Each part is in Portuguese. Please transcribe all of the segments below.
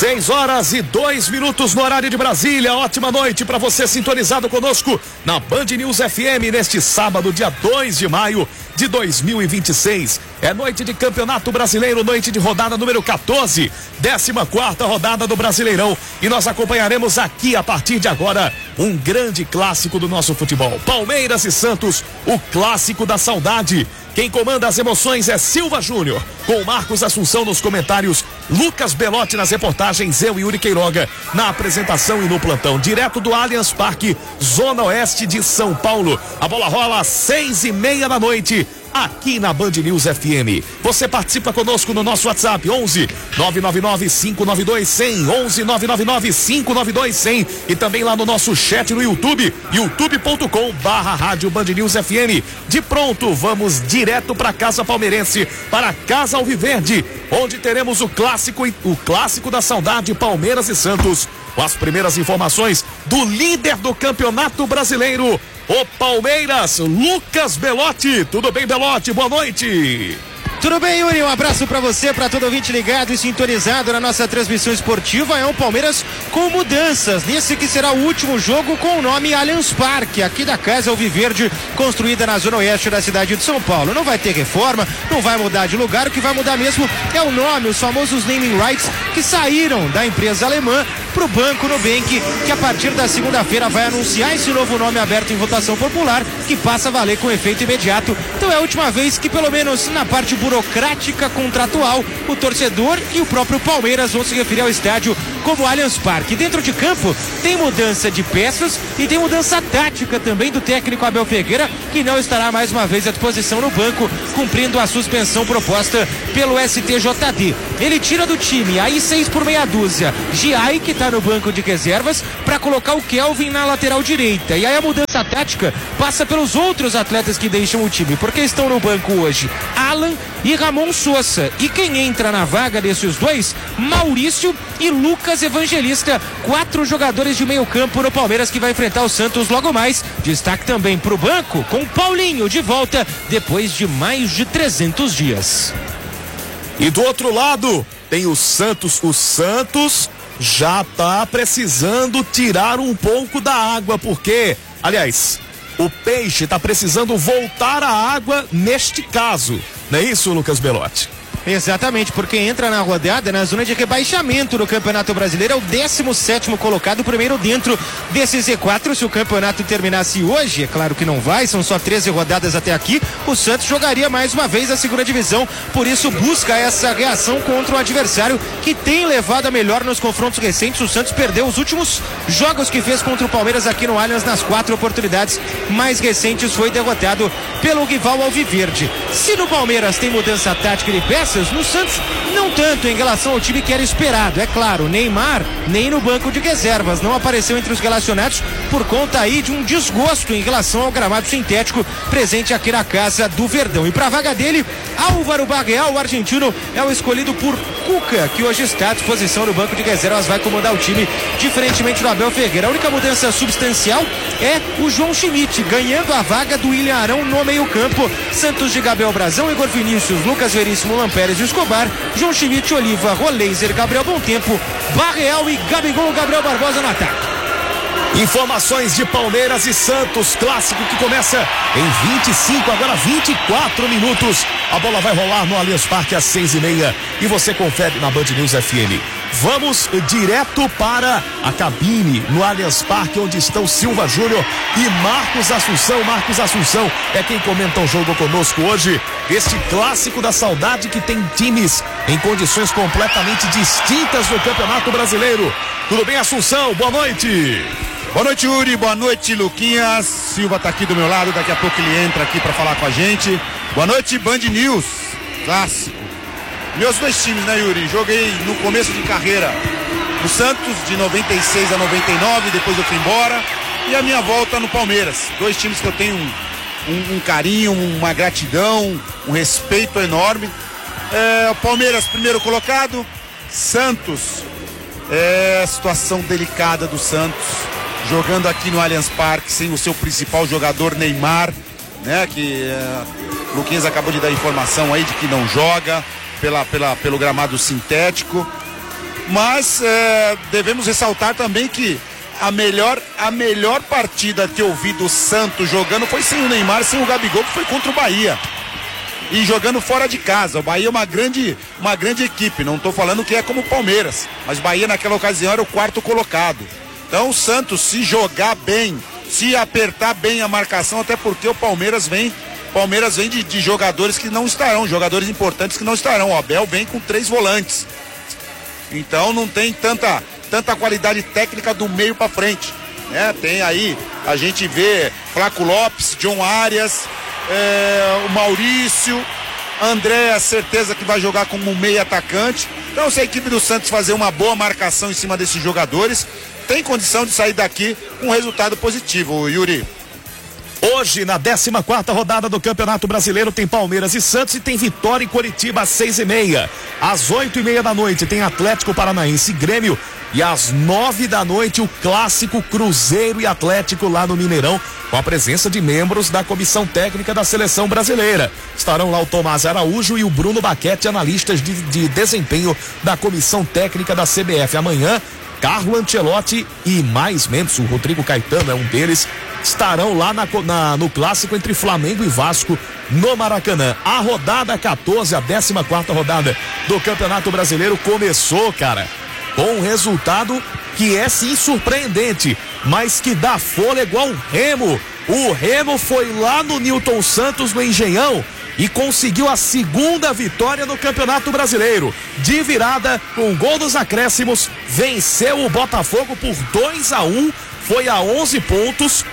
6h02 no horário de Brasília. Ótima noite para você sintonizado conosco na Band News FM neste sábado, dia 2 de maio de 2026. É noite de Campeonato Brasileiro, noite de rodada número 14, 14ª rodada do Brasileirão. E nós acompanharemos aqui a partir de agora um grande clássico do nosso futebol. Palmeiras e Santos, o clássico da saudade. Quem comanda as emoções é Silva Júnior, com Marcos Assunção nos comentários, Lucas Belotti nas reportagens, eu e Yuri Queiroga na apresentação e no plantão, direto do Allianz Parque, Zona Oeste de São Paulo. A bola rola às 6:30 da noite, aqui na Band News FM. Você participa conosco no nosso WhatsApp, 11 999 592 100, 11 999 592 100, e também lá no nosso chat no YouTube, youtube.com/rádio Band News FM. De pronto, vamos direto para casa palmeirense, para a Casa Alviverde, onde teremos o clássico da saudade, Palmeiras e Santos, com as primeiras informações do líder do Campeonato Brasileiro, o Palmeiras, Lucas Belotti. Tudo bem, Belotti? Boa noite. Tudo bem, Yuri? Um abraço pra você, pra todo ouvinte ligado e sintonizado na nossa transmissão esportiva. É um Palmeiras com mudanças nesse que será o último jogo com o nome Allianz Parque, aqui da Casa Alviverde, construída na zona oeste da cidade de São Paulo. Não vai ter reforma, não vai mudar de lugar, o que vai mudar mesmo é o nome, os famosos naming rights que saíram da empresa alemã pro Banco Nubank, que a partir da segunda-feira vai anunciar esse novo nome aberto em votação popular, que passa a valer com efeito imediato. Então é a última vez que, pelo menos na parte burocrática contratual, o torcedor e o próprio Palmeiras vão se referir ao estádio como Allianz Parque. Dentro de campo tem mudança de peças e tem mudança tática também do técnico Abel Ferreira, que não estará mais uma vez à disposição no banco, cumprindo a suspensão proposta pelo STJD. Ele tira do time aí 6 por meia dúzia Giai, que está no banco de reservas, para colocar o Kelvin na lateral direita. E aí a mudança tática passa pelos outros atletas que deixam o time, porque estão no banco hoje Alan e Ramon Sousa. E quem entra na vaga desses dois? Maurício e Lucas Evangelista, 4 jogadores de meio campo no Palmeiras, que vai enfrentar o Santos logo mais. Destaque também pro banco, com Paulinho de volta depois de mais de 300 dias. E do outro lado tem o Santos. O Santos já tá precisando tirar um pouco da água, porque, aliás, o peixe tá precisando voltar à água neste caso. Não é isso, Lucas Belotti? Exatamente, porque entra na rodada na zona de rebaixamento do Campeonato Brasileiro, é o 17º colocado, primeiro dentro desse Z4. Se o campeonato terminasse hoje, é claro que não vai, são só 13 rodadas até aqui, o Santos jogaria mais uma vez a segunda divisão, por isso busca essa reação contra o adversário que tem levado a melhor nos confrontos recentes. O Santos perdeu os últimos jogos que fez contra o Palmeiras aqui no Allianz, nas 4 oportunidades mais recentes foi derrotado pelo rival Alviverde. Se no Palmeiras tem mudança tática de peças, no Santos não tanto em relação ao time que era esperado. É claro, Neymar nem no banco de reservas não apareceu entre os relacionados por conta aí de um desgosto em relação ao gramado sintético presente aqui na Casa do Verdão. E para a vaga dele, Álvaro Barreal, o argentino, é o escolhido por Cuca, que hoje está à disposição no banco de reservas, vai comandar o time diferentemente do Abel Ferreira. A única mudança substancial é o João Schmidt, ganhando a vaga do William Arão no meio campo. Santos de Gabriel Brazão, Igor Vinícius, Lucas Veríssimo, Lampérez e Escobar, João Schmidt, Oliva, Roleiser, Gabriel Bom Tempo, Barreal e Gabigol, Gabriel Barbosa no ataque. Informações de Palmeiras e Santos, clássico que começa em 25, agora 24 minutos. A bola vai rolar no Allianz Parque às 6:30 e você confere na Band News FM. Vamos direto para a cabine no Allianz Parque, onde estão Silva Júnior e Marcos Assunção. Marcos Assunção é quem comenta o jogo conosco hoje. Este clássico da saudade que tem times em condições completamente distintas no Campeonato Brasileiro. Tudo bem, Assunção? Boa noite. Boa noite, Yuri. Boa noite, Luquinhas. Silva tá aqui do meu lado, daqui a pouco ele entra aqui para falar com a gente. Boa noite, Band News. Clássico. Meus dois times, né, Yuri? Joguei no começo de carreira no Santos, de 96 a 99, depois eu fui embora. E a minha volta no Palmeiras. Dois times que eu tenho um carinho, uma gratidão, um respeito enorme. O Palmeiras, primeiro colocado. Santos, situação delicada do Santos, jogando aqui no Allianz Parque sem o seu principal jogador, Neymar, né? Que o Luquinhas acabou de dar informação aí de que não joga pelo gramado sintético. mas devemos ressaltar também que a melhor partida que eu vi do Santos jogando foi sem o Neymar, sem o Gabigol, que foi contra o Bahia. E jogando fora de casa. O Bahia é uma grande equipe. Não estou falando que é como o Palmeiras, mas o Bahia naquela ocasião era o 4º colocado. Então o Santos, se jogar bem, se apertar bem a marcação, até porque o Palmeiras vem de jogadores que não estarão, jogadores importantes que não estarão. O Abel vem com 3 volantes. Então não tem tanta qualidade técnica do meio para frente, né? Tem aí, a gente vê Flaco Lopes, John Arias, o Maurício, André, certeza que vai jogar como meio atacante. Então se a equipe do Santos fazer uma boa marcação em cima desses jogadores, tem condição de sair daqui com um resultado positivo, Yuri. Hoje, na 14ª rodada do Campeonato Brasileiro, tem Palmeiras e Santos e tem Vitória em Coritiba às 6h30. Às 8h30 da noite tem Atlético Paranaense e Grêmio. E às 9 da noite o clássico Cruzeiro e Atlético lá no Mineirão, com a presença de membros da comissão técnica da seleção brasileira. Estarão lá o Tomás Araújo e o Bruno Baquete, analistas de desempenho da comissão técnica da CBF. Amanhã, Carlo Ancelotti e mais membros, o Rodrigo Caetano é um deles, estarão lá no clássico entre Flamengo e Vasco no Maracanã. A rodada 14, a 14ª rodada do Campeonato Brasileiro começou, cara, com um resultado que é sim surpreendente, mas que dá fôlego ao Remo. O Remo foi lá no Newton Santos, no Engenhão, e conseguiu a 2ª vitória no Campeonato Brasileiro. De virada, com gol dos acréscimos, venceu o Botafogo por 2-1, foi a 11 pontos,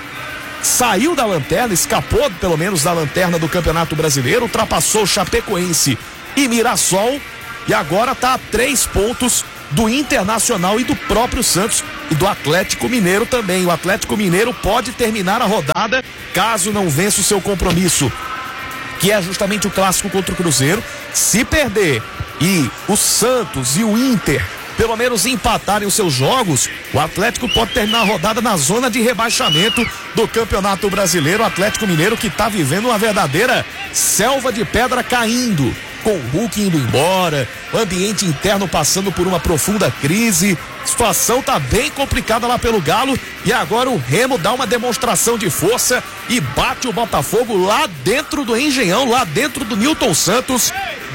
saiu da lanterna, escapou pelo menos da lanterna do Campeonato Brasileiro, ultrapassou Chapecoense e Mirassol, e agora está a 3 pontos do Internacional e do próprio Santos e do Atlético Mineiro também. O Atlético Mineiro pode terminar a rodada, caso não vença o seu compromisso, que é justamente o clássico contra o Cruzeiro. Se perder e o Santos e o Inter pelo menos empatarem os seus jogos, o Atlético pode terminar a rodada na zona de rebaixamento do Campeonato Brasileiro. O Atlético Mineiro que está vivendo uma verdadeira selva de pedra caindo, com o Hulk indo embora, o ambiente interno passando por uma profunda crise. A situação tá bem complicada lá pelo Galo, e agora o Remo dá uma demonstração de força e bate o Botafogo lá dentro do Engenhão, lá dentro do Newton Santos,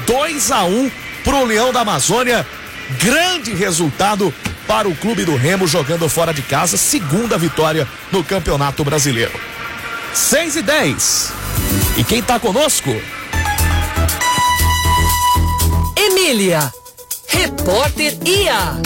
2-1 pro Leão da Amazônia. Grande resultado para o clube do Remo jogando fora de casa, 2ª vitória no Campeonato Brasileiro. 6h10. E quem tá conosco? Emília, repórter IA.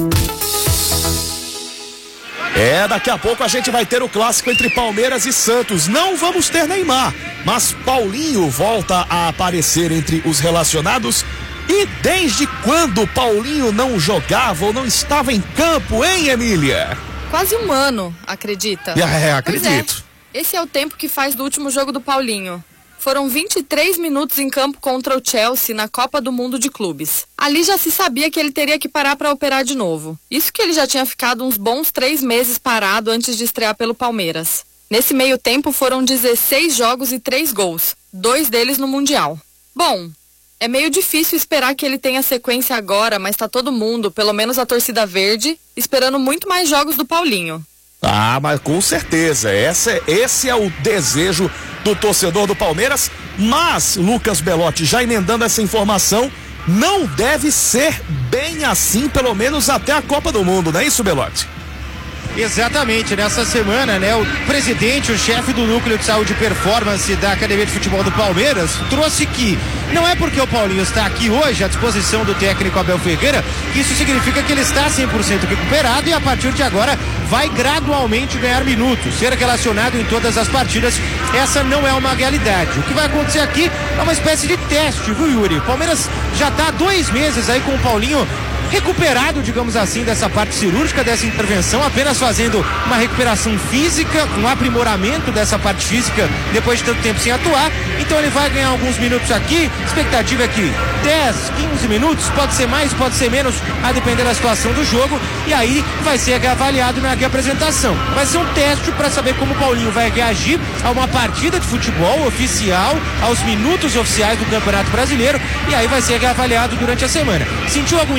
Daqui a pouco a gente vai ter o clássico entre Palmeiras e Santos. Não vamos ter Neymar, mas Paulinho volta a aparecer entre os relacionados. E desde quando Paulinho não jogava ou não estava em campo, hein, Emília? Quase um ano, acredita? Acredito. Esse é o tempo que faz do último jogo do Paulinho. Foram 23 minutos em campo contra o Chelsea na Copa do Mundo de Clubes. Ali já se sabia que ele teria que parar para operar de novo. Isso que ele já tinha ficado uns bons 3 meses parado antes de estrear pelo Palmeiras. Nesse meio tempo foram 16 jogos e 3 gols, 2 deles no Mundial. Bom, é meio difícil esperar que ele tenha sequência agora, mas tá todo mundo, pelo menos a torcida verde, esperando muito mais jogos do Paulinho. Ah, mas com certeza, esse é o desejo do torcedor do Palmeiras, mas, Lucas Belotti, já emendando essa informação, não deve ser bem assim, pelo menos até a Copa do Mundo, não é isso, Belotti? Exatamente, nessa semana, né, o presidente, o chefe do núcleo de saúde e performance da Academia de Futebol do Palmeiras trouxe que não é porque o Paulinho está aqui hoje à disposição do técnico Abel Ferreira que isso significa que ele está 100% recuperado e a partir de agora vai gradualmente ganhar minutos, ser relacionado em todas as partidas. Essa não é uma realidade. O que vai acontecer aqui é uma espécie de teste, viu, Yuri? O Palmeiras já está há 2 meses aí com o Paulinho recuperado, digamos assim, dessa parte cirúrgica, dessa intervenção, apenas fazendo uma recuperação física, um aprimoramento dessa parte física depois de tanto tempo sem atuar. Então ele vai ganhar alguns minutos aqui, expectativa é que 10, 15 minutos, pode ser mais, pode ser menos, a depender da situação do jogo, e aí vai ser avaliado na apresentação. Vai ser um teste para saber como o Paulinho vai reagir a uma partida de futebol oficial, aos minutos oficiais do Campeonato Brasileiro, e aí vai ser avaliado durante a semana. Sentiu algum incômodo?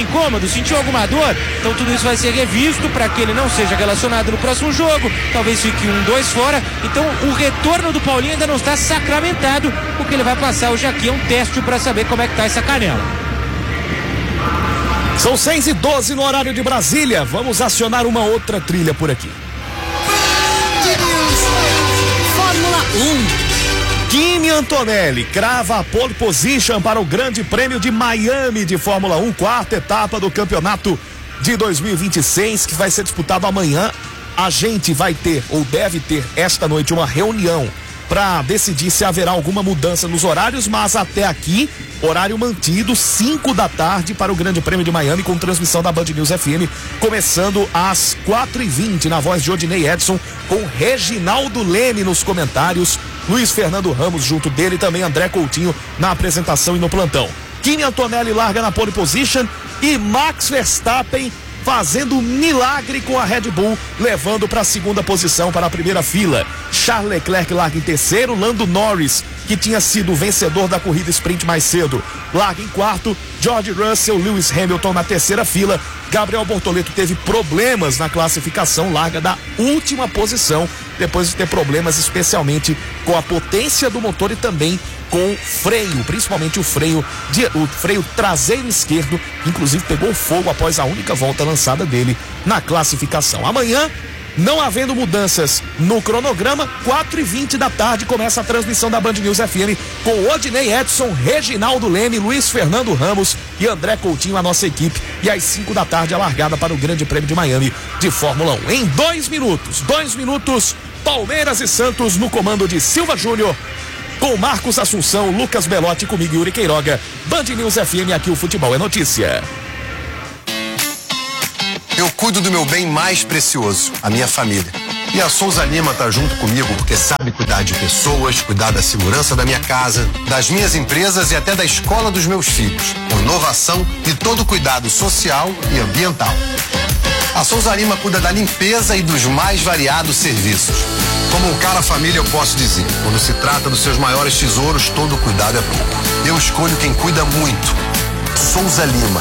sábado sentiu alguma dor, então tudo isso vai ser revisto para que ele não seja relacionado no próximo jogo, talvez fique 1-2 fora. Então o retorno do Paulinho ainda não está sacramentado, o que ele vai passar hoje aqui é um teste para saber como é que tá essa canela. São 6h12 no horário de Brasília. Vamos acionar uma outra trilha por aqui. Fórmula 1. Kimi Antonelli crava a pole position para o Grande Prêmio de Miami de Fórmula 1, quarta etapa do campeonato de 2026, que vai ser disputado amanhã. A gente vai ter, ou deve ter, esta noite uma reunião para decidir se haverá alguma mudança nos horários, mas até aqui, horário mantido, 5 da tarde para o Grande Prêmio de Miami, com transmissão da Band News FM, começando às 4h20, na voz de Odinei Edson, com Reginaldo Leme nos comentários, Luiz Fernando Ramos junto dele, também André Coutinho na apresentação e no plantão. Kimi Antonelli larga na pole position e Max Verstappen fazendo um milagre com a Red Bull, levando para a segunda posição, para a primeira fila. Charles Leclerc larga em terceiro, Lando Norris, que tinha sido o vencedor da corrida sprint mais cedo, larga em quarto, George Russell, Lewis Hamilton na terceira fila. Gabriel Bortoleto teve problemas na classificação, larga da última posição, depois de ter problemas especialmente com a potência do motor e também com freio, principalmente o freio traseiro esquerdo, inclusive pegou fogo após a única volta lançada dele na classificação. Amanhã, não havendo mudanças no cronograma, 4h20 da tarde começa a transmissão da Band News FM com Odinei Edson, Reginaldo Leme, Luiz Fernando Ramos e André Coutinho, a nossa equipe, e às 5 da tarde a largada para o Grande Prêmio de Miami de Fórmula 1. Em 2 minutos, Palmeiras e Santos no comando de Silva Júnior, com Marcos Assunção, Lucas Belotti, comigo Yuri Queiroga. Band News FM, aqui o futebol é notícia. Eu cuido do meu bem mais precioso, a minha família. E a Souza Lima tá junto comigo porque sabe cuidar de pessoas, cuidar da segurança da minha casa, das minhas empresas e até da escola dos meus filhos. Com inovação e todo cuidado social e ambiental. A Souza Lima cuida da limpeza e dos mais variados serviços. Como um cara família, eu posso dizer, quando se trata dos seus maiores tesouros, todo cuidado é pouco. Eu escolho quem cuida muito. Souza Lima.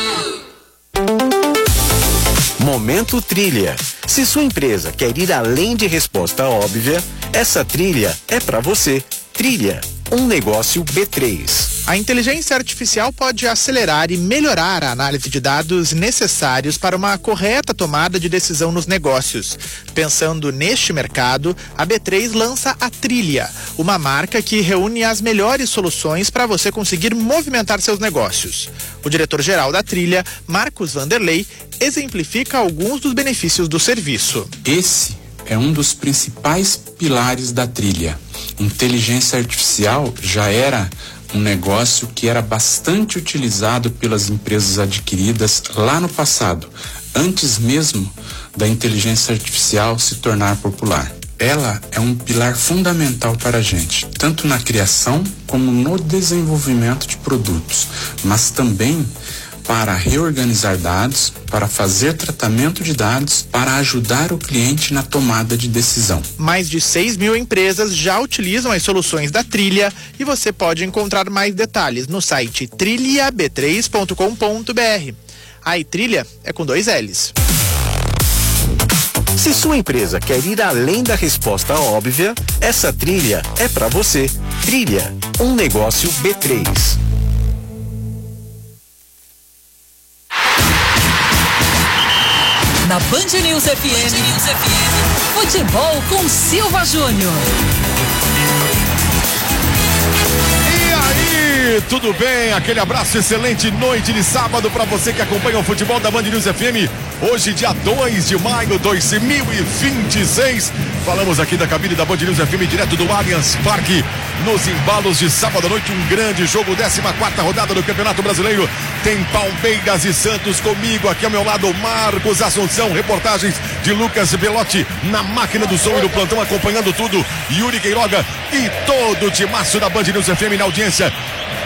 Momento Trilha. Se sua empresa quer ir além de resposta óbvia, essa trilha é para você. Trilha, um negócio B3. A inteligência artificial pode acelerar e melhorar a análise de dados necessários para uma correta tomada de decisão nos negócios. Pensando neste mercado, a B3 lança a Trilha, uma marca que reúne as melhores soluções para você conseguir movimentar seus negócios. O diretor-geral da Trilha, Marcos Vanderlei, exemplifica alguns dos benefícios do serviço. Esse é um dos principais pilares da Trilha. Inteligência artificial já era um negócio que era bastante utilizado pelas empresas adquiridas lá no passado, antes mesmo da inteligência artificial se tornar popular. Ela é um pilar fundamental para a gente, tanto na criação como no desenvolvimento de produtos, mas também para reorganizar dados, para fazer tratamento de dados, para ajudar o cliente na tomada de decisão. Mais de 6.000 empresas já utilizam as soluções da Trilha e você pode encontrar mais detalhes no site trilhab3.com.br. A Trilha é com 2 L's. Se sua empresa quer ir além da resposta óbvia, essa trilha é para você. Trilha, um negócio B3. Na Band News FM, futebol com Silva Júnior. E aí, tudo bem? Aquele abraço, excelente noite de sábado para você que acompanha o futebol da Band News FM. Hoje, dia 2 de maio de 2026. Falamos aqui da cabine da Band News FM, direto do Allianz Parque, nos embalos de sábado à noite. Um grande jogo, 14ª rodada do Campeonato Brasileiro. Tem Palmeiras e Santos comigo, aqui ao meu lado, Marcos Assunção. Reportagens de Lucas Belotti na máquina do som e do plantão, acompanhando tudo. Yuri Queiroga e todo o timaço da Band News FM na audiência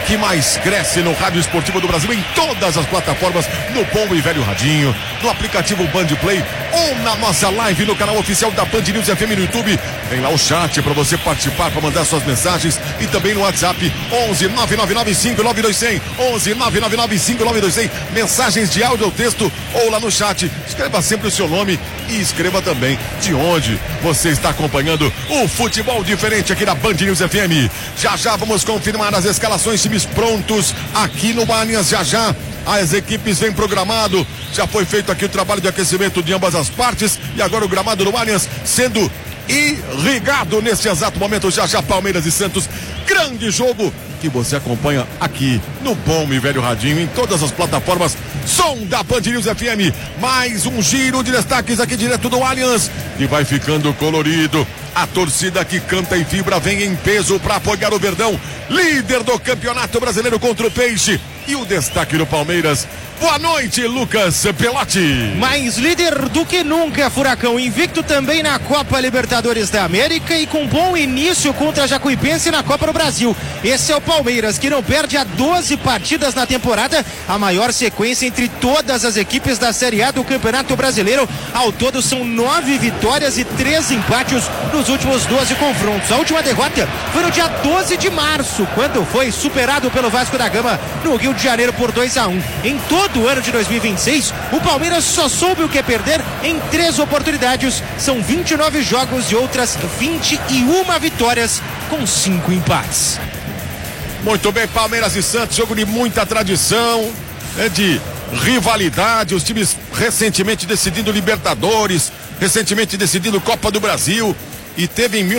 que mais cresce no rádio esportivo do Brasil, em todas as plataformas, no bom e velho radinho, no aplicativo Band Play ou na nossa live no canal oficial da Band News FM no YouTube. Tem lá o chat para você participar, para mandar suas mensagens, e também no WhatsApp 11 999592100, 11 999592100, mensagens de áudio ou texto, ou lá no chat. Escreva sempre o seu nome e escreva também de onde você está acompanhando o futebol diferente aqui na Band News FM. Já vamos confirmar as escalações, times prontos aqui no Allianz. Já as equipes vêm programado, já foi feito aqui o trabalho de aquecimento de ambas as partes, e agora o gramado do Allianz sendo irrigado nesse exato momento. Já Palmeiras e Santos, grande jogo que você acompanha aqui no bom e velho radinho, em todas as plataformas, som da Band News FM. Mais um giro de destaques aqui direto do Allianz, que vai ficando colorido. A torcida que canta e vibra vem em peso para apoiar o Verdão, líder do Campeonato Brasileiro contra o Peixe. E o destaque do Palmeiras. Boa noite, Lucas Pelotti. Mais líder do que nunca, Furacão. Invicto também na Copa Libertadores da América e com bom início contra a Jacuipense na Copa do Brasil. Esse é o Palmeiras, que não perde há 12 partidas na temporada, a maior sequência entre todas as equipes da Série A do Campeonato Brasileiro. Ao todo são 9 vitórias e 3 empates nos últimos 12 confrontos. A última derrota foi no dia 12 de março, quando foi superado pelo Vasco da Gama no Rio de Janeiro por 2-1. Em todo o ano de 2026, o Palmeiras só soube o que é perder em 3 oportunidades. São 29 jogos e outras 21 vitórias com 5 empates. Muito bem, Palmeiras e Santos, jogo de muita tradição, de rivalidade, os times recentemente decidindo Libertadores, recentemente decidindo Copa do Brasil, e teve em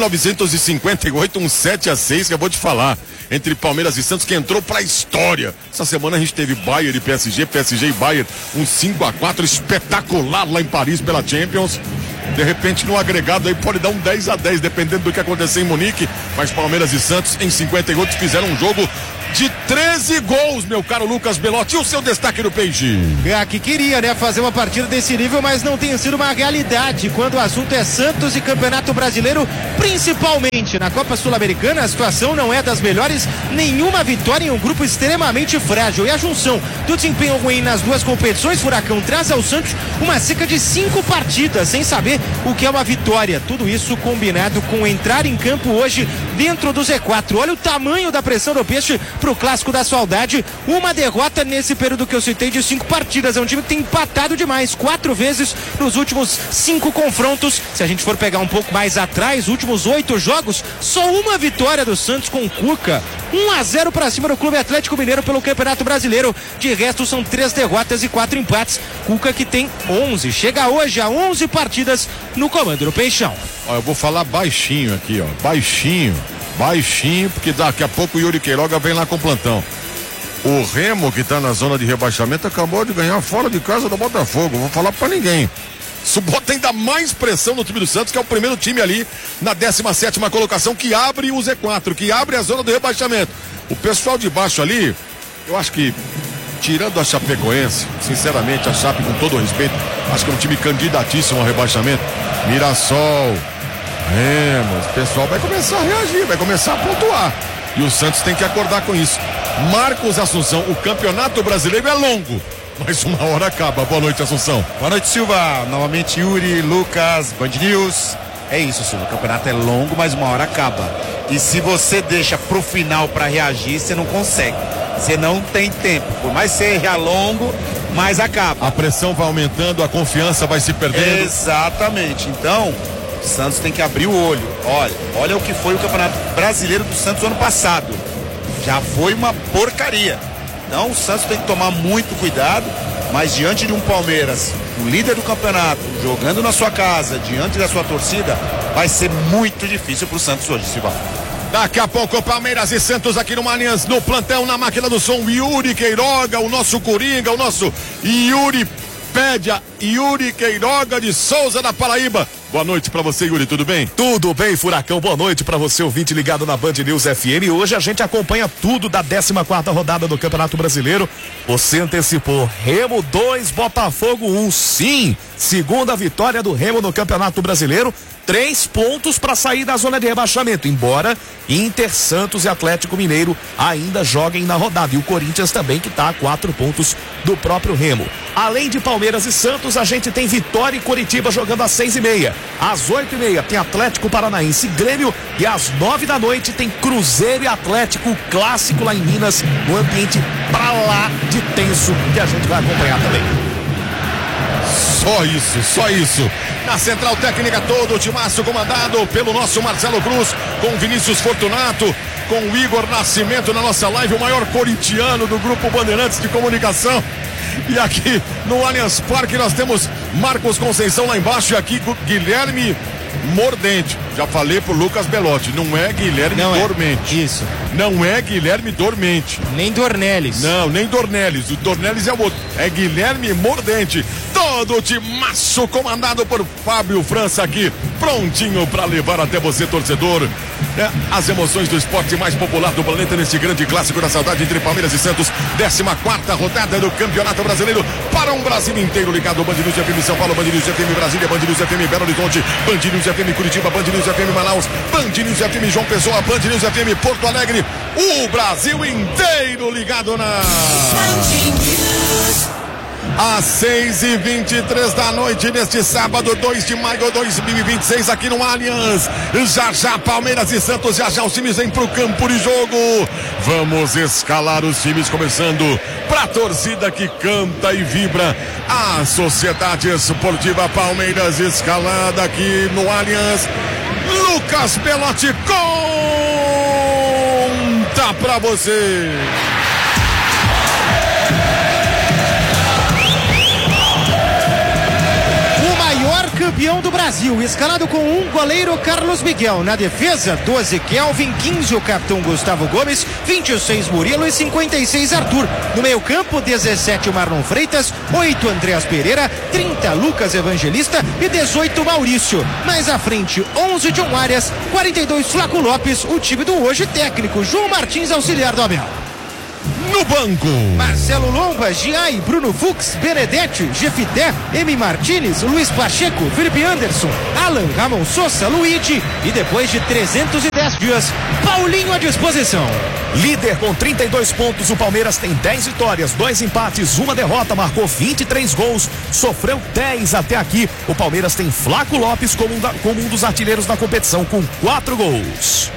1958 um 7-6 que eu vou te falar, entre Palmeiras e Santos, que entrou pra história. Essa semana a gente teve Bayern e PSG e Bayern, um 5-4 espetacular lá em Paris pela Champions. De repente no agregado aí pode dar um 10-10, dependendo do que acontecer em Munique, mas Palmeiras e Santos em 58 fizeram um jogo de 13 gols, meu caro Lucas Belotti. E o seu destaque do Peixe? Que queria, né, fazer uma partida desse nível, mas não tem sido uma realidade quando o assunto é Santos e Campeonato Brasileiro, principalmente na Copa Sul-Americana. A situação não é das melhores, nenhuma vitória em um grupo extremamente frágil, e a junção do desempenho ruim nas duas competições, Furacão, traz ao Santos uma seca de 5 partidas sem saber o que é uma vitória. Tudo isso combinado com entrar em campo hoje dentro do Z4. Olha o tamanho da pressão do Peixe pro Clássico da Saudade. Uma derrota nesse período que eu citei de 5 partidas. É um time que tem empatado demais 4 vezes nos últimos 5 confrontos. Se a gente for pegar um pouco mais atrás, últimos 8 jogos, só uma vitória do Santos com o Cuca. 1-0 para cima do Clube Atlético Mineiro pelo Campeonato Brasileiro. De resto são 3 derrotas e 4 empates. Cuca que tem 11, chega hoje a 11 partidas no comando do Peixão. Eu vou falar baixinho aqui, baixinho, porque daqui a pouco o Yuri Queiroga vem lá com o plantão. O Remo, que tá na zona de rebaixamento, acabou de ganhar fora de casa do Botafogo. Vou falar pra ninguém. Isso bota ainda mais pressão no time do Santos, que é o primeiro time ali na 17ª colocação, que abre o Z4, que abre a zona do rebaixamento. O pessoal de baixo ali, eu acho que, tirando a Chapecoense, sinceramente, a Chape, com todo o respeito, acho que é um time candidatíssimo ao rebaixamento. Mirassol, Remo, o pessoal vai começar a reagir, vai começar a pontuar. E o Santos tem que acordar com isso. Marcos Assunção, o Campeonato Brasileiro é longo, mas uma hora acaba. Boa noite, Assunção. Boa noite, Silva. Novamente, Yuri, Lucas, Band News. É isso, Silva. O campeonato é longo, mas uma hora acaba. E se você deixa pro final para reagir, você não consegue. Você não tem tempo. Por mais que seja longo, mas acaba. A pressão vai aumentando, a confiança vai se perdendo. Exatamente. Então, o Santos tem que abrir o olho. Olha o que foi o Campeonato Brasileiro do Santos ano passado. Já foi uma porcaria. Então o Santos tem que tomar muito cuidado, mas diante de um Palmeiras, o líder do campeonato, jogando na sua casa, diante da sua torcida, vai ser muito difícil pro Santos hoje, Silva. Daqui a pouco, Palmeiras e Santos aqui no Allianz, no plantão, na máquina do som, Yuri Queiroga, o nosso Coringa, o nosso Yuri pede Yuri Queiroga de Souza, da Paraíba. Boa noite pra você, Yuri, tudo bem? Tudo bem, Furacão, boa noite pra você, ouvinte ligado na Band News FM. Hoje a gente acompanha tudo da 14ª rodada do Campeonato Brasileiro. Você antecipou, Remo 2, Botafogo 1, sim, segunda vitória do Remo no Campeonato Brasileiro, 3 pontos para sair da zona de rebaixamento, embora Inter, Santos e Atlético Mineiro ainda joguem na rodada, e o Corinthians também, que tá a 4 pontos do próprio Remo. Além de Palmeiras e Santos, a gente tem Vitória e Coritiba jogando às 6h30. Às 8h30 tem Atlético Paranaense e Grêmio, e às 9 da noite tem Cruzeiro e Atlético, clássico lá em Minas, no ambiente pra lá de tenso, que a gente vai acompanhar também. Só isso. Na central técnica todo o timaço comandado pelo nosso Marcelo Cruz, com Vinícius Fortunato, com o Igor Nascimento na nossa live, o maior corintiano do Grupo Bandeirantes de Comunicação. E aqui no Allianz Parque nós temos Marcos Conceição lá embaixo e aqui Guilherme Mordente. Já falei pro Lucas Belotti, não é Guilherme Dormente. Isso. Não é Guilherme Dormente. Nem Dornelles. Não, nem Dornelles. O Dornelles é o outro. É Guilherme Mordente. Todo o timaço comandado por Fábio França aqui, prontinho para levar até você, torcedor, as emoções do esporte mais popular do planeta nesse grande clássico da saudade entre Palmeiras e Santos. 14ª rodada do Campeonato Brasileiro para um Brasil inteiro ligado. Band News FM São Paulo, Band News FM Brasília, Band News FM Belo Horizonte, Band News FM Curitiba, Band News FM Manaus, Band News FM João Pessoa, Band News FM Porto Alegre. O Brasil inteiro ligado na... Às 6h23 da noite, neste sábado, 2 de maio de 2026, aqui no Allianz. Já Palmeiras e Santos, já os times vêm pro campo de jogo. Vamos escalar os times, começando pra torcida que canta e vibra. A Sociedade Esportiva Palmeiras, escalada aqui no Allianz. Lucas Belotti conta pra você. Campeão do Brasil, escalado com um goleiro, Carlos Miguel. Na defesa, 12 Kelvin, 15 o capitão Gustavo Gomes, 26 Murilo e 56 Arthur. No meio campo, 17 Marlon Freitas, 8 Andreas Pereira, 30 Lucas Evangelista e 18 Maurício. Mais à frente, 11 John Arias, 42 Flaco Lopes, o time do hoje técnico João Martins, auxiliar do Abel. No banco, Marcelo Lomba, Giai, Bruno Fux, Benedetti, Jefité, Emi Martinez, Luiz Pacheco, Felipe Anderson, Alan, Ramon Sosa, Luigi e depois de 310 dias, Paulinho à disposição. Líder com 32 pontos, o Palmeiras tem 10 vitórias, 2 empates, 1 derrota, marcou 23 gols, sofreu 10 até aqui. O Palmeiras tem Flaco Lopes como um dos artilheiros da competição, com 4 gols.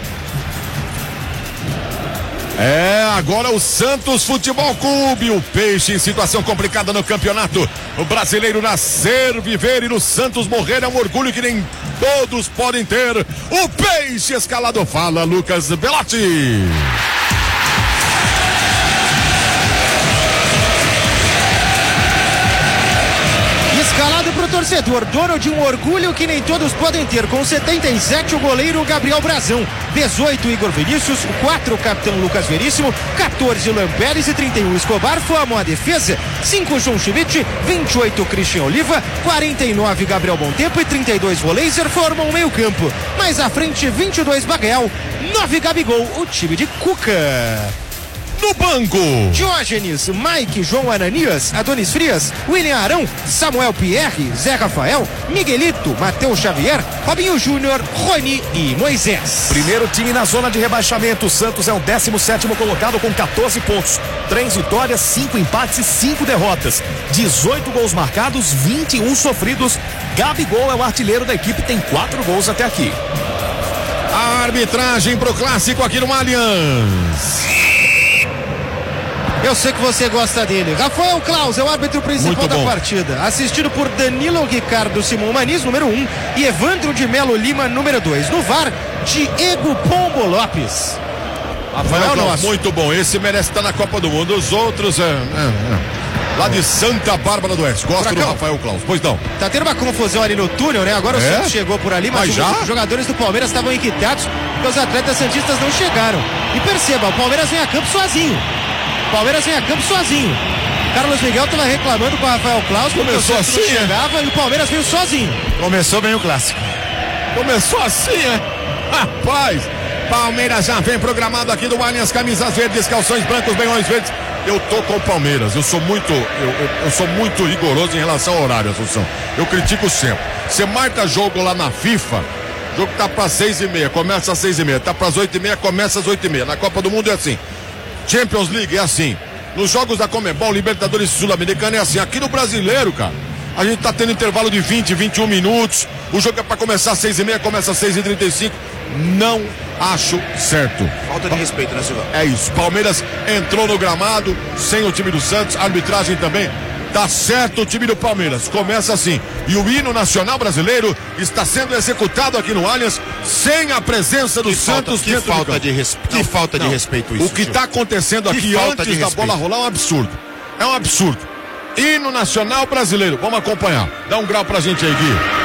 Agora o Santos Futebol Clube, o Peixe em situação complicada no campeonato. O brasileiro nascer, viver e no Santos morrer é um orgulho que nem todos podem ter. O Peixe escalado, fala Lucas Belotti. Escalado pro torcedor, dono de um orgulho que nem todos podem ter, com 77 o goleiro Gabriel Brazão, 18 Igor Vinícius, 4 o capitão Lucas Veríssimo, 14 Luan Pérez e 31 Escobar formam a defesa, 5 João Schmidt, 28 Christian Oliva, 49 Gabriel Bontempo e 32 Voleiser formam o meio campo. Mais à frente, 22 Bagel, 9 Gabigol, o time de Cuca. No banco, Diógenes, Mike, João Ananias, Adonis Frias, William Arão, Samuel Pierre, Zé Rafael, Miguelito, Matheus Xavier, Robinho Júnior, Rony e Moisés. Primeiro time na zona de rebaixamento, o Santos é o 17º colocado com 14 pontos, 3 vitórias, 5 empates e 5 derrotas, 18 gols marcados, 21 sofridos. Gabigol é o artilheiro da equipe, tem 4 gols até aqui. A arbitragem pro clássico aqui no Allianz. Eu sei que você gosta dele. Rafael Claus é o árbitro principal da partida, assistido por Danilo Ricardo Simão Maniz, número 1, e Evandro de Melo Lima, número 2. No VAR, Diego Pombo Lopes. Rafael Claus, muito bom. Esse merece estar na Copa do Mundo. Os outros lá de Santa Bárbara do Oeste. Gosto do Rafael Claus. Pois não. Tá tendo uma confusão ali no túnel, né? Agora o Santos chegou por ali, mas os jogadores do Palmeiras estavam inquietados porque os atletas santistas não chegaram. E perceba, o Palmeiras vem a campo sozinho. Carlos Miguel estava reclamando com o Rafael Claus. Começou assim, chegava, e o Palmeiras veio sozinho. Começou bem o clássico. Começou assim, Rapaz, Palmeiras já vem programado aqui do Allianz, camisas verdes, calções brancos, meiões verdes. Eu tô com o Palmeiras, eu sou muito rigoroso em relação ao horário, Assunção. Eu critico sempre. Você marca jogo lá na FIFA, o jogo tá pra 6h30, começa às 6h30, tá pras 8h30, começa às 8h30. Na Copa do Mundo é assim. Champions League é assim. Nos jogos da Conmebol, Libertadores Sul-Americana é assim. Aqui no Brasileiro, cara, a gente tá tendo intervalo de 20, 21 minutos. O jogo é pra começar às 6h30, começa às 6h35. Não acho certo. Falta de respeito, né, Silva? É isso. Palmeiras entrou no gramado sem o time do Santos, arbitragem também. Tá certo o time do Palmeiras. Começa assim. E o hino nacional brasileiro está sendo executado aqui no Allianz sem a presença do Santos. Que falta de respeito isso. O que está acontecendo aqui antes da bola rolar é um absurdo. É um absurdo. Hino nacional brasileiro. Vamos acompanhar. Dá um grau pra gente aí, Gui.